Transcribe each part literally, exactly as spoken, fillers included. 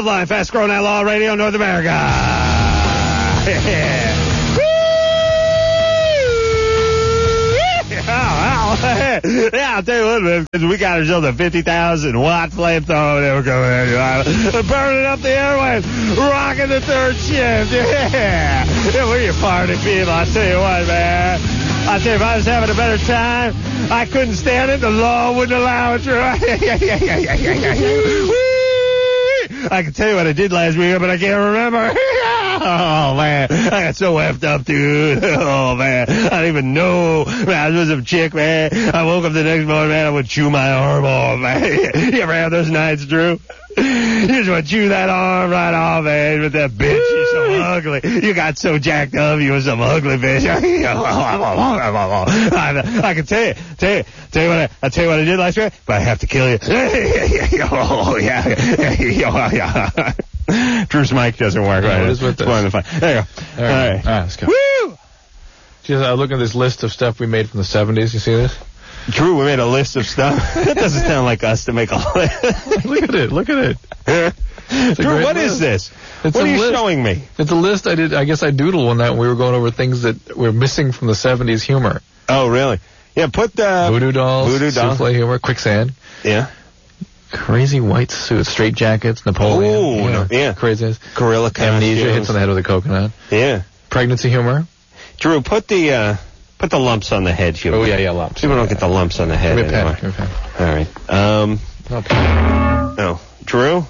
Loveline, fast growing outlaw radio, North America. Yeah. Yeah, I'll tell you what, man, we got ourselves a fifty thousand watt flamethrower that we're coming at you. Burning up the airwaves, rocking the third shift. Yeah. Yeah, we're your party people, I'll tell you what, man. I'll tell you, if I was having a better time, I couldn't stand it. The law wouldn't allow it. I can tell you what I did last week, but I can't remember. Oh, man. I got so effed up, dude. Oh, man. I don't even know. Man, I was with some chick, man. I woke up the next morning, man. I would chew my arm off, man. You ever have those nights, Drew? You just want to chew that arm right off, man, with that bitch. She's so ugly. You got so jacked up. You was some ugly bitch. I, I can tell you, tell you, tell you what I, I'll tell you what I did last week, but I have to kill you. Oh, yeah. Yeah. Drew's mic doesn't work. Yeah, right. What is with this? There you go. All right. All right. All right, let's go. Woo! Just, uh, look at this list of stuff we made from the seventies. You see this? Drew, we made a list of stuff. That doesn't sound like us to make a list. Look at it. Look at it. Drew, what list. is this? It's what a are you list. showing me? It's a list I did. I guess I doodled one night when we were going over things that were missing from the seventies humor. Oh, really? Yeah, put the... Voodoo dolls, Voodoo dolls. souffle humor, quicksand. Yeah. Crazy white suits, straight jackets, Napoleon. Ooh, you know, no, yeah. Craziness. Gorilla Amnesia costumes. hits on the head with a coconut. Yeah. Pregnancy humor. Drew, put the uh, put the lumps on the head. Humor. Oh, yeah, yeah, lumps. People don't get the lumps on the head Give me a pen. anymore. Give me a pen. All right. Um, Okay. oh, Drew?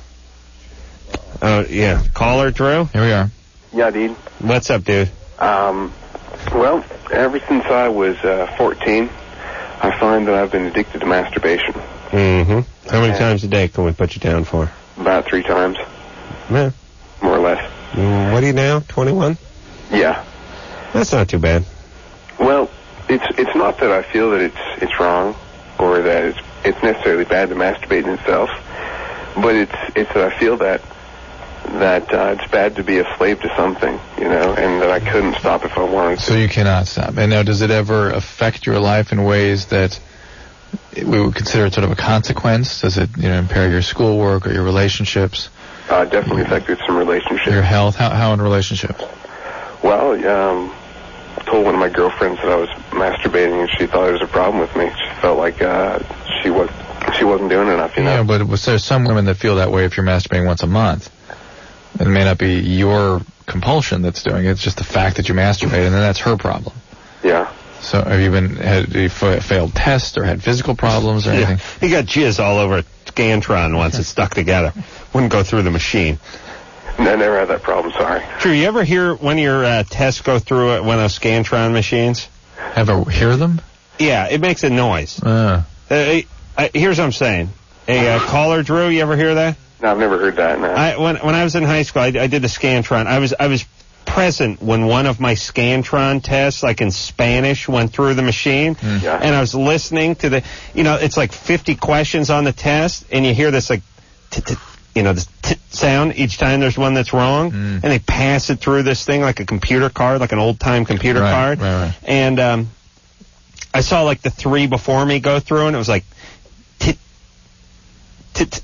Oh, yeah. Caller, Drew? Here we are. Yeah, dude. What's up, dude? Um, well, ever since I was uh, fourteen, I find that I've been addicted to masturbation. Mm-hmm. How many times a day can we put you down for? About three times, Yeah. more or less. Mm, what are you now, twenty-one? Yeah. That's not too bad. Well, it's it's not that I feel that it's it's wrong or that it's it's necessarily bad to masturbate in itself, but it's it's that I feel that that uh, it's bad to be a slave to something, you know, and that I couldn't stop if I wanted to. So you cannot stop. And now, does it ever affect your life in ways that we would consider it sort of a consequence? Does it, you know, impair your schoolwork or your relationships? Uh, definitely affected some relationships. Your health? How, how in relationships? Well, um, I told one of my girlfriends that I was masturbating, and she thought it was a problem with me. She felt like uh, she was she wasn't doing enough, you know. Yeah, but was there some women that feel that way if you're masturbating once a month? It may not be your compulsion that's doing it. It's just the fact that you masturbate, and then that's her problem. Yeah. So have you been had you fa- failed tests or had physical problems or anything? Yeah. He got jizz all over a Scantron once. It stuck together. Wouldn't go through the machine. No, I never had that problem, sorry. Drew, you ever hear when your uh, tests go through it, one of those Scantron machines? Ever hear them? Yeah, it makes a noise. Uh. Uh, uh, here's what I'm saying. A uh, caller, Drew, you ever hear that? No, I've never heard that, no. I, when, when I was in high school, I, I did the Scantron. I was I was present when one of my Scantron tests, like in Spanish, went through the machine. Mm. Yeah. And I was listening to the, you know, it's like fifty questions on the test, and you hear this like, t-t- you know, this t- sound each time there's one that's wrong, Mm. and they pass it through this thing like a computer card, like an old-time computer Right, card. right, right. And um, I saw like the three before me go through, and it was like, tit, tit,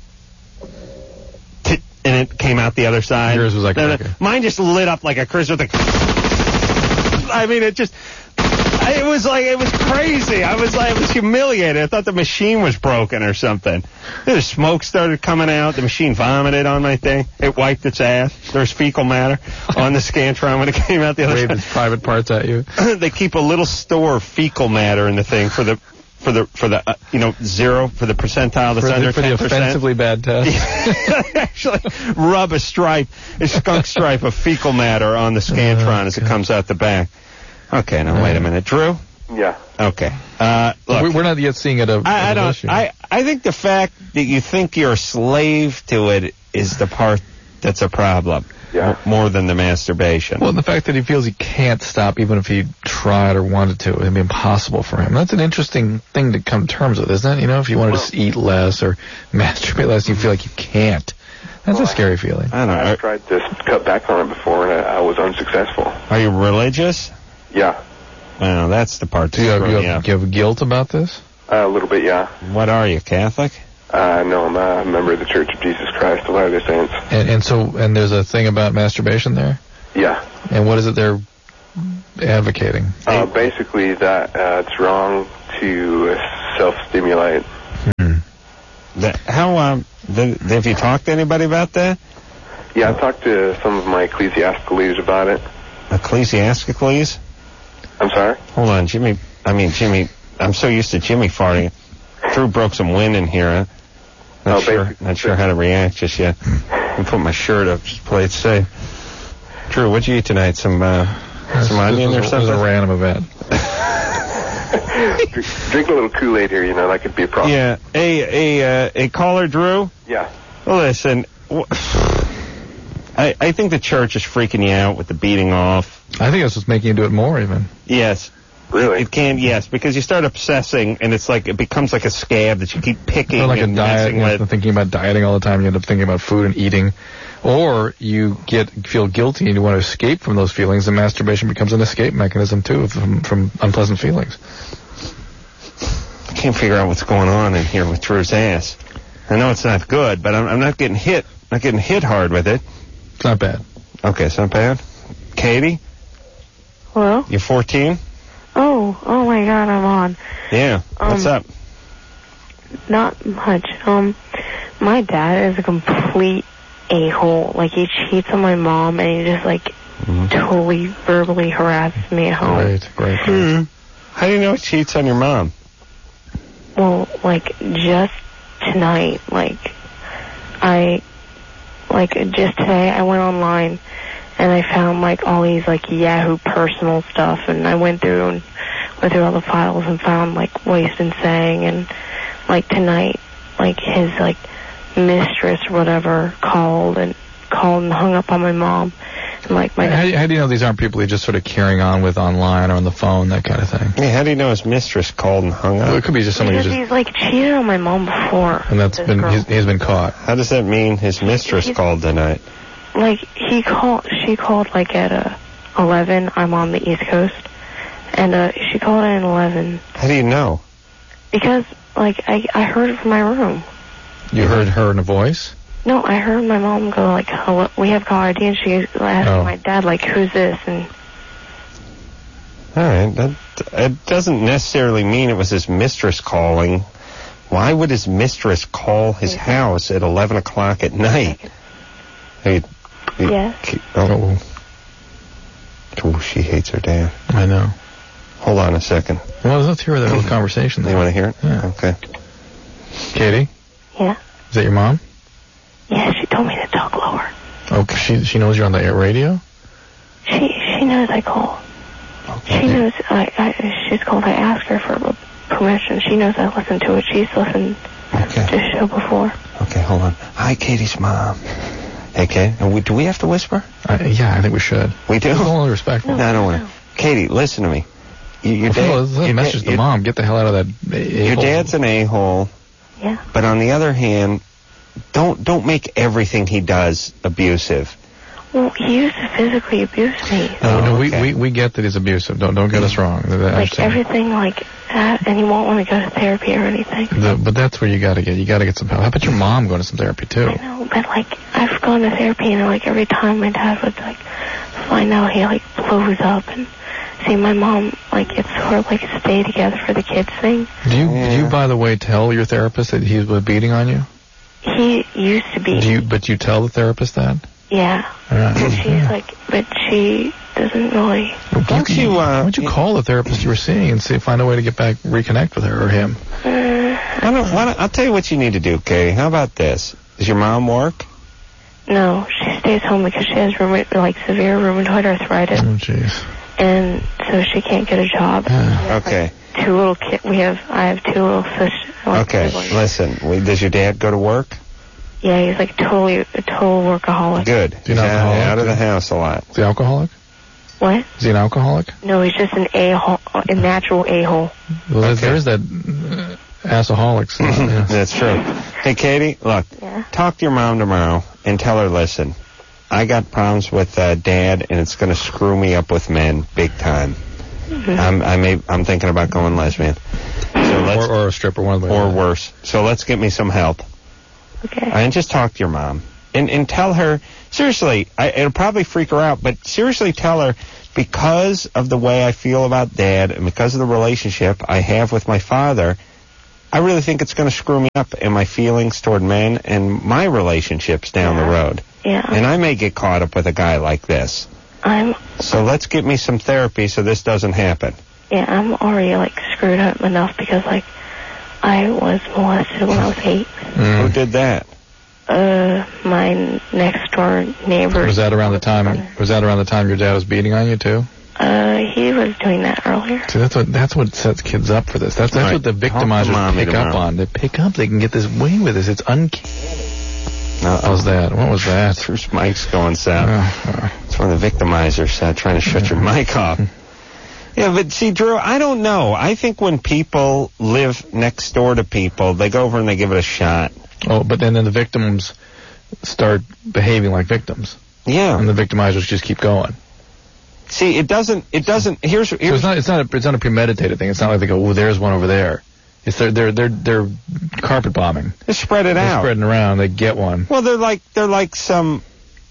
tit, and it came out the other side. Yours was like a No, no, record. mine just lit up like a Christmas. Like, I mean, it just. It was like, it was crazy. I was like, I was humiliated. I thought the machine was broken or something. The smoke started coming out. The machine vomited on my thing. It wiped its ass. There was fecal matter on the Scantron when it came out the other Waved side. its private parts at you. They keep a little store of fecal matter in the thing for the, for the, for the, uh, you know, zero, for the percentile that's For under the, for the ten percent. offensively bad test. Actually, rub a stripe, a skunk stripe of fecal matter on the Scantron Oh, as it God. comes out the back. Okay, now wait a minute. Drew? Yeah. Okay. Uh, look, We- We're not yet seeing it. A, I, I an don't. issue. I, I think the fact that you think you're a slave to it is the part that's a problem. Yeah. m- More than the masturbation. Well, the fact that he feels he can't stop even if he tried or wanted to, it'd be impossible for him. That's an interesting thing to come to terms with, isn't it? You know, if you wanted to eat less or masturbate less, you feel like you can't. That's Well, a scary feeling. I don't know. I've Are, tried to cut back on it before, and I, I was unsuccessful. are you religious? Yeah. Well, that's the part Do you that's have, you screwing have, you you have guilt about this? Uh, a little bit, yeah. up. What are you, Catholic? Uh, no, I'm a member of the Church of Jesus Christ of Latter-day Saints. And, and so, and there's a thing about masturbation there? Yeah. And what is it they're advocating? Uh, basically that uh, it's wrong to self-stimulate. Hmm. The, how, um, the, have you talked to anybody about that? Yeah, I talked to some of my ecclesiastical leaders about it. Ecclesiasticals? I'm sorry? Hold on, Jimmy. I mean, Jimmy, I'm so used to Jimmy farting. Drew broke some wind in here. Huh? Not, Oh, sure, basically- not sure how to react just yet. I put my shirt up, just play it safe. Drew, what'd you eat tonight? Some, uh, some onion or This something? was a random event. drink, drink a little Kool-Aid here, you know, that could be a problem. Yeah. Hey, hey, uh, hey, caller, Drew? Yeah. Well, listen, w- I, I think the church is freaking you out with the beating off. I think that's what's making you do it more, even. Yes. Really? It can, yes, because you start obsessing, and it's like, it becomes like a scab that you keep picking Or like a and diet, messing you know, with. thinking about dieting all the time, you end up thinking about food and eating. Or you get feel guilty and you want to escape from those feelings, and masturbation becomes an escape mechanism, too, from, from unpleasant feelings. I can't figure out what's going on in here with Drew's ass. I know it's not good, but I'm, I'm not getting hit, not getting hit hard with it. It's not bad. Okay, it's not bad. Katie, Hello? you're fourteen? Oh, oh my God, I'm on. Yeah. What's Um, up? Not much. Um, my dad is a complete a-hole. Like, he cheats on my mom, and he just, like, Mm-hmm. totally verbally harasses me at home. Great, great. Hmm. How do you know he cheats on your mom? Well, like, just tonight, like, I, like, just today, I went online, and I found, like, all these, like, Yahoo personal stuff, and I went through and went through all the files and found, like, what he's been saying, and, like, tonight, like, his, like, mistress or whatever called and called and hung up on my mom, and, like, my How, how do you know these aren't people you're just sort of carrying on with online or on the phone, that kind of thing? Yeah, how do you know his mistress called and hung Well, up? it could be just somebody who because just... he's, like, cheated on my mom before. And that's this been... girl. He's, he's been caught. How does that mean his mistress He's- called tonight? Like, he called, she called, like, at, uh, eleven. I'm on the East Coast. And, uh, she called at eleven. How do you know? Because, like, I, I heard it from my room. You heard her in a voice? No, I heard my mom go, like, hello, we have caller I D, and she asked Oh. my dad, like, who's this? And, All right. That, it doesn't necessarily mean it was his mistress calling. Why would his mistress call his house at eleven o'clock at night? Hey, hey, Yeah. K- Oh. Oh, she hates her dad. I know. Hold on a second. Well, let's hear that little conversation You there. want to hear it? Yeah. Okay. Katie? yeah. Is that your mom? Yeah, she told me to talk lower. Oh, she she knows you're on the air radio? She, she knows I call. She knows I, I, she's called, I asked her for permission. She knows I listen to it. She's listened to Okay. the show before. Okay, hold on. Hi, Katie's mom. Hey, Kate. And we, do we have to whisper? I, yeah, I think we should. We do? With all due respect. No. No, I don't want to. Katie, listen to me. You, your Well, dad, let's your, message da- the mom. Get the hell out of that. your, your dad's an a-hole, Yeah. but on the other hand, don't don't make everything he does abusive. Well, he used to physically abuse me. No, no, Oh, we, okay. we we get that he's abusive. Don't don't get us wrong. I Like, understand. everything like that, and he won't want to go to therapy or anything. The, but that's where you got to get. You got to get some help. How about your mom going to some therapy too? I know, but like, I've gone to therapy, and like, every time my dad would like find out, he like blows up, and see my mom, like, it's sort of like a stay together for the kids thing. Do you Yeah. do you by the way tell your therapist that he was beating on you? He used to be. Do you but you tell the therapist that? Yeah. Alright. And she's like, but she doesn't really. Well, Don't can- you, uh, why don't you call the therapist you were seeing and see find a way to get back reconnect with her or him? Uh, Why don't, why don't, I'll tell you what you need to do, Katie. How about this? Does your mom work? no, she stays home because she has rheuma- like severe rheumatoid arthritis, Oh jeez. and so she can't get a job. Yeah. Okay. Two little kids. We have. I have two little sisters. Like, Okay. siblings. Listen, we, does your dad go to work? Yeah, he's like totally a total workaholic. Good. he He's an out, alcoholic? out of the house a lot. Is he alcoholic? What? Is he an alcoholic? No, he's just an a-hole, a natural a-hole. Well, there- Okay. there's that uh, assaholics. yeah. That's true. Hey, Katie, look, Yeah. talk to your mom tomorrow and tell her, listen, I got problems with uh, Dad, and it's going to screw me up with men big time. Mhm. I'm I may I'm thinking about going lesbian. So let's, or, or a stripper, one of the or worse. So let's get me some help. Okay. And just talk to your mom. And and tell her, seriously, I, it'll probably freak her out, but seriously tell her, because of the way I feel about Dad and because of the relationship I have with my father, I really think it's going to screw me up in my feelings toward men and my relationships down yeah. the road. Yeah. And I may get caught up with a guy like this. I'm... So let's get me some therapy so this doesn't happen. Yeah, I'm already, like, screwed up enough because, like, I was molested when I was eight. Mm. Who did that? Uh, my next door neighbor. Was that around the time? Was that around the time your dad was beating on you too? Uh, he was doing that earlier. See, that's what that's what sets kids up for this. That's that's Right. what the victimizers pick up on. They pick up. They can get this way with this. It's uncanny. Uh-oh. What was that? What was that? Bruce Mike's going south. Uh, uh, It's one of the victimizers uh, trying to shut your mic off. Yeah, but see, Drew, I don't know. I think when people live next door to people, they go over and they give it a shot. oh, but then, then the victims start behaving like victims, Yeah. and the victimizers just keep going. See, it doesn't. It doesn't. Here's. So here's it's not. It's not. A, it's not a premeditated thing. It's not like they go, "Oh, there's one over there." It's they're they're they're they're carpet bombing. They spread it They're out. spreading around. They get one. Well, they're like they're like some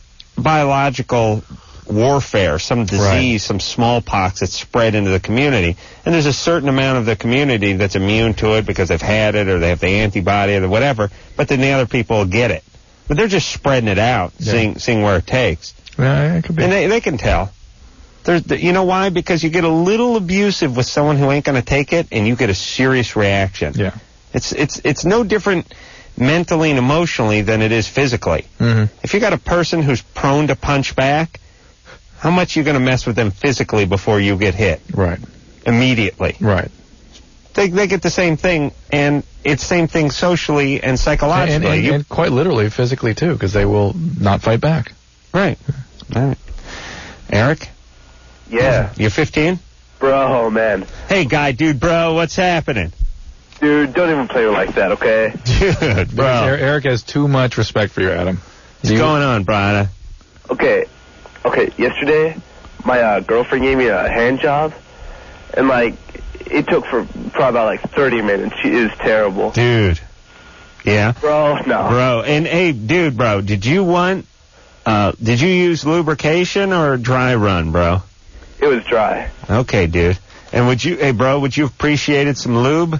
biological warfare, some disease, Right. some smallpox that's spread into the community, and there's a certain amount of the community that's immune to it because they've had it or they have the antibody or whatever. But then the other people get it. But they're just spreading it out, Yeah. seeing seeing where it takes, Yeah, it could be. and they they can tell. There's, you know why? Because you get a little abusive with someone who ain't going to take it, and you get a serious reaction. Yeah. It's it's it's no different mentally and emotionally than it is physically. Mm-hmm. If you got a person who's prone to punch back, how much are you going to mess with them physically before you get hit? Right. Immediately. Right. They they get the same thing, and it's same thing socially and psychologically. And, and, You- and quite literally, physically too, because they will not fight back. right. All right. Eric, Yeah. you're fifteen? Bro, man. Hey, guy, dude, bro, what's happening? Dude, don't even play like that, okay? Dude, Because bro. Er- Eric has too much respect for you, Adam. What's You- going on, Brian? Okay. Okay, yesterday, my uh, girlfriend gave me a hand job, and, like, it took for probably about, like, thirty minutes. She is terrible. Dude. Yeah? Bro, no. Bro, and hey, dude, bro, did you want, uh, did you use lubrication or dry run, bro? It was dry. Okay, dude. And would you, hey, bro, would you have appreciated some lube?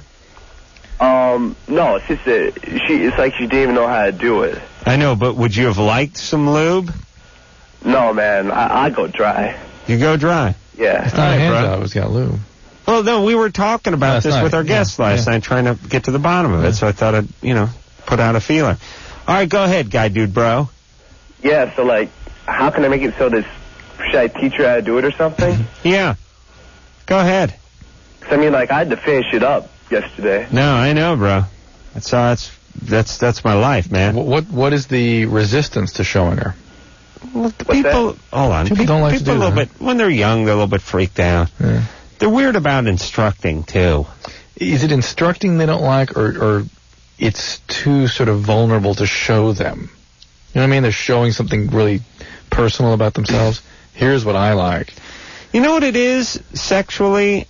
Um, no, it's just that she, it's like she didn't even know how to do it. I know, but would you have liked some lube? No, man, I, I go dry. You go dry. Yeah. It's not All a right, hand bro. job. It's got lube. Well, no, we were talking about Last this night, with our yeah, guests last yeah. night, trying to get to the bottom of it, Yeah. so I thought I'd, you know, put out a feeler. All right, go ahead, guy, dude, bro. Yeah, so, like, how can I make it so this, should I teach her how to do it or something? Yeah. Go ahead. 'Cause, I mean, like, I had to finish it up yesterday. No, I know, bro. That's all, that's, that's, that's my life, man. What, what what is the resistance to showing her? Well, people, hold on. People don't like to people do a little that. bit, when they're young, they're a little bit freaked out. Yeah. They're weird about instructing, too. Is it instructing they don't like, or or it's too sort of vulnerable to show them? You know what I mean? They're showing something really personal about themselves. Here's what I like. You know what it is, sexually?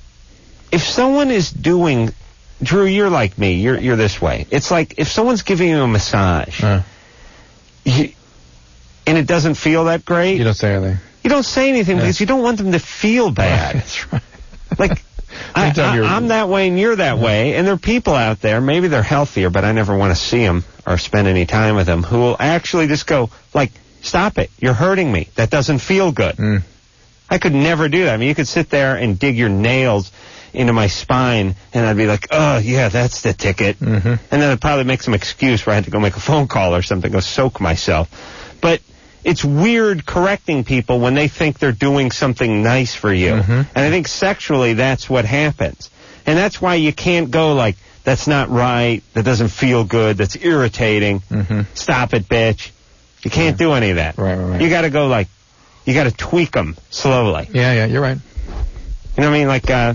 If someone is doing, Drew, you're like me, you're you're this way. It's like if someone's giving you a massage, Uh, you, and it doesn't feel that great, you don't say anything. you don't say anything Yeah. because you don't want them to feel bad. That's right. Like, I, Anytime you're- I, I'm that way and you're that way, and there are people out there, maybe they're healthier, but I never want to see them or spend any time with them, who will actually just go, like, stop it, you're hurting me, that doesn't feel good. Mm. I could never do that. I mean, you could sit there and dig your nails into my spine, and I'd be like, oh, yeah, that's the ticket. Mm-hmm. And then I'd probably make some excuse where I had to go make a phone call or something, go soak myself. But it's weird correcting people when they think they're doing something nice for you. Mhm. And I think sexually that's what happens. And that's why you can't go like, that's not right, that doesn't feel good, that's irritating, Mm-hmm. stop it, bitch. You can't do any of that. Right, right, right. You got to go like, you got to tweak them slowly. Yeah, yeah, you're right. You know what I mean? Like, uh,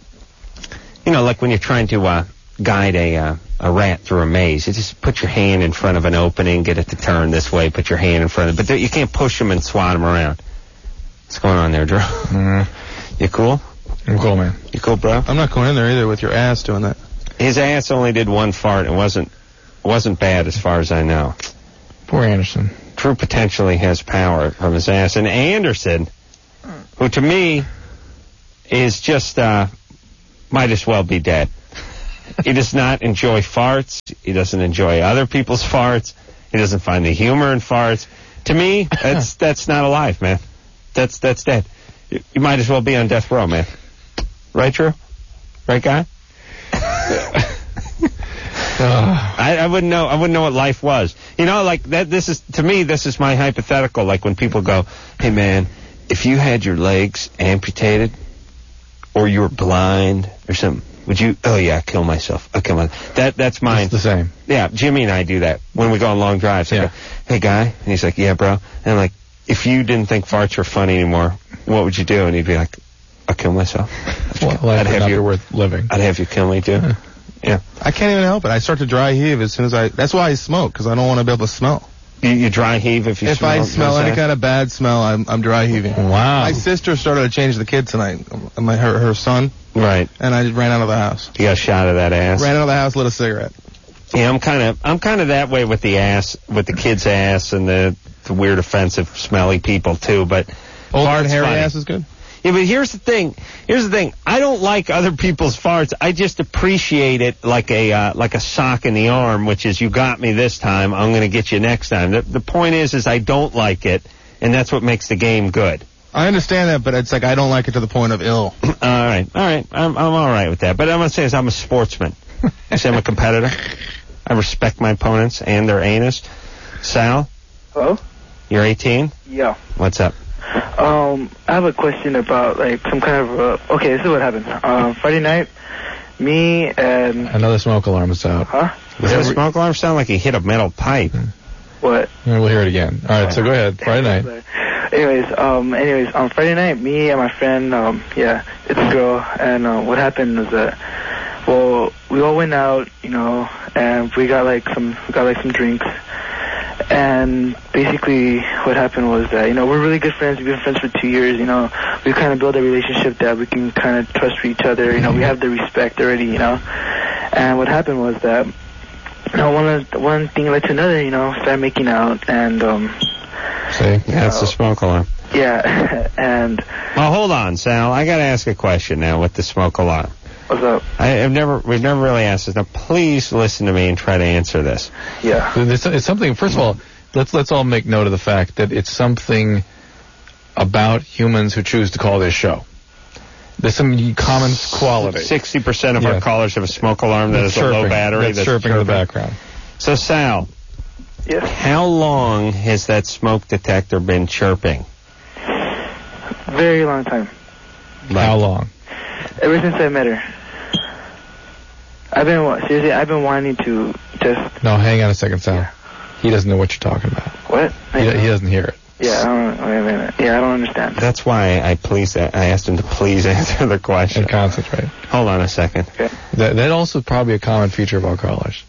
you know, like when you're trying to uh, guide a uh, a rat through a maze. You just put your hand in front of an opening, get it to turn this way, put your hand in front of it. But there, you can't push them and swat them around. What's going on there, Drew? Mm. You cool? I'm cool, man. You cool, bro? I'm not going in there either with your ass doing that. His ass only did one fart. It wasn't wasn't bad as far as I know. Poor Anderson. True potentially has power from his ass. And Anderson, who to me is just, uh, might as well be dead. He does not enjoy farts. He doesn't enjoy other people's farts. He doesn't find the humor in farts. To me, that's that's not alive, man. That's that's dead. You, you might as well be on death row, man. Right, Drew? Right, guy? I, I wouldn't know. I wouldn't know what life was. You know, like that. This is to me. This is my hypothetical. Like when people go, "Hey, man, if you had your legs amputated, or you were blind, or something, would you? Oh yeah, I'd kill myself. I'd kill myself." That that's mine. It's the same. Yeah, Jimmy and I do that when we go on long drives. I Yeah. go, "Hey, guy," and he's like, "Yeah, bro." And I'm like, "If you didn't think farts were funny anymore, what would you do?" And he'd be like, "I'll kill myself." Well, life I'd would have not you- be worth living. I'd have you kill me too. Yeah. Yeah. I can't even help it. I start to dry heave as soon as I... That's why I smoke, because I don't want to be able to smell. You, you dry heave if you If smell I smell what's any that? kind of bad smell, I'm, I'm dry heaving. Wow. My sister started to change the kid tonight, my, her, her son, Right. and I just ran out of the house. You got a shot of that ass. Ran out of the house, lit a cigarette. Yeah, I'm kind of I'm kind of that way with the ass, with the kid's ass and the, the weird, offensive, smelly people too. But Old farts hairy funny. ass is good. Yeah, but here's the thing. Here's the thing. I don't like other people's farts. I just appreciate it like a uh, like a sock in the arm, which is you got me this time. I'm going to get you next time. The, the point is, is I don't like it, and that's what makes the game good. I understand that, but it's like I don't like it to the point of ill. all right, all right. I'm I'm all right with that. But I'm going to say is I'm a sportsman. I say I'm a competitor. I respect my opponents and their anus. Sal, Hello? you're eighteen. Yeah. What's up? Um, I have a question about, like, some kind of, uh, okay, this is what happened. Um, Friday night, me and, Another smoke alarm is out. huh? Does that smoke alarm sound like he hit a metal pipe? What? Yeah, we'll hear it again. All right, so go ahead. Friday night. Anyways, um, anyways, on Friday night, me and my friend, um, yeah, it's a girl, and, uh, what happened was that, well, we all went out, you know, and we got, like, some, we got, like, some drinks. And basically what happened was that, you know, we're really good friends. We've been friends for two years, you know. We kind of built a relationship that we can kind of trust for each other. You know, we have the respect already, you know. And what happened was that, you know, one, of, one thing led to another, you know, started making out. And, um, See, that's the smoke alarm. yeah, and Well, hold on, Sal. I got to ask a question now with the smoke alarm. what's up? I have never, we've never really asked this. Now, please listen to me and try to answer this. Yeah. It's, it's something. First of all, let's let's all make note of the fact that it's something about humans who choose to call this show. There's some common quality. Sixty percent of Yeah. our callers have a smoke alarm that That's is a low chirping. battery. That's chirping in the background. So, Sal, Yes. how long has that smoke detector been chirping? Very long time. How long? Ever since I met her. I've been, wa- seriously, I've been wanting to just, No, hang on a second, Sal. He doesn't know what you're talking about. what? He, he doesn't hear it. Yeah, I don't, wait a minute. Yeah, I don't understand. That's why I please I asked him to please answer the question. And concentrate. Hold on a second. Okay. That that also probably a common feature of our callers.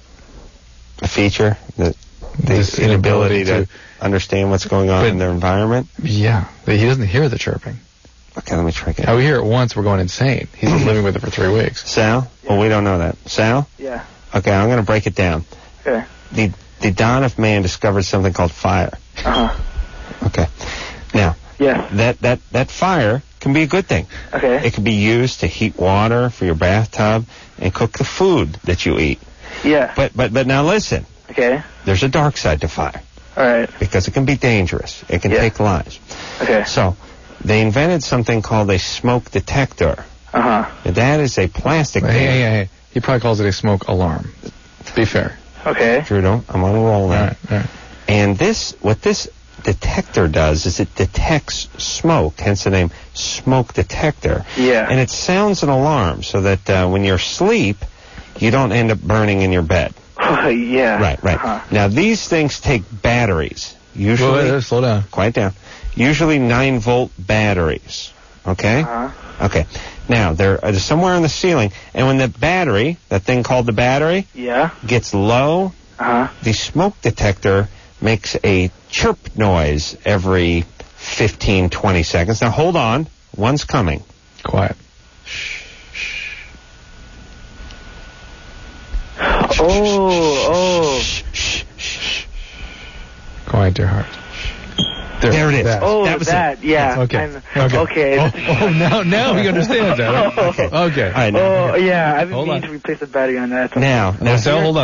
A feature, the, the This inability, inability to, to- understand what's going on But- in their environment. Yeah, he doesn't hear the chirping. Okay, let me try again. Now we hear it once, we're going insane. He's been living with it for three weeks. Sal? Well, we don't know that. Sal? Yeah. Okay, I'm going to break it down. Okay. The the dawn of man discovered something called fire. Uh-huh. Okay. Now, Yes. that, that, that fire can be a good thing. Okay. It can be used to heat water for your bathtub and cook the food that you eat. Yeah. But but but now listen, Okay. there's a dark side to fire All right. because it can be dangerous. It can Yeah. take lives. Okay. So they invented something called a smoke detector. Uh-huh. Now, that is a plastic Hey, thing. hey, hey, hey. He probably calls it a smoke alarm. Be fair. Okay. Trudeau, I'm on a roll All now. right, all right. And this, what this detector does is it detects smoke, hence the name smoke detector. Yeah. And it sounds an alarm so that uh, when you're asleep, you don't end up burning in your bed. yeah. Right, right. Uh-huh. Now, these things take batteries. Usually, Whoa, wait, wait, slow down. quiet down. Usually nine volt batteries. Okay? Uh-huh. Okay. Now, they're uh, somewhere on the ceiling, and when the battery, that thing called the battery, Yeah. gets low, Uh-huh. the smoke detector makes a chirp noise every fifteen, twenty seconds. Now, hold on. One's coming. Quiet. Oh, oh. Quiet your heart. There, there it is. That. Oh, that was that, it. yeah. Okay. I'm- Okay. Okay. Oh, oh, now, now he understands that. Oh. Okay. Okay. All right, now. Oh, yeah, I've been Hold meaning on. to replace the battery on that. Now, now, So, hold on.